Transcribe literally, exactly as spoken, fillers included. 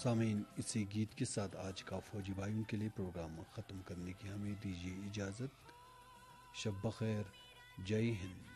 सामीन, इसी गीत के साथ आज का फौजी भाइयों के लिए प्रोग्राम ख़त्म करने की हमें दीजिए इजाज़त। शब बख़ैर, जय हिंद।